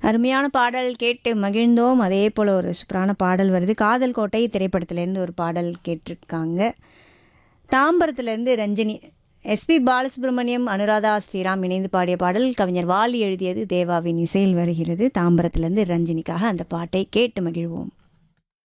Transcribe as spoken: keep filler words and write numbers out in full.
அருமையான பாடல் கேட்டு மகிழ்ந்தோம். அதே போல் ஒரு சூப்பரான பாடல் வருது. காதல் கோட்டை திரைப்படத்திலேருந்து ஒரு பாடல் கேட்டிருக்காங்க. தாம்பரத்துலேருந்து ரஞ்சினி. எஸ்பி பாலசுப்ரமணியம், அனுராதா ஸ்ரீராம் இணைந்து பாடிய பாடல் கவிஞர் வாலி எழுதியது. தேவாவின் இசையில் வருகிறது. தாம்பரத்திலேருந்து ரஞ்சினிக்காக அந்த பாட்டை கேட்டு மகிழ்வோம்.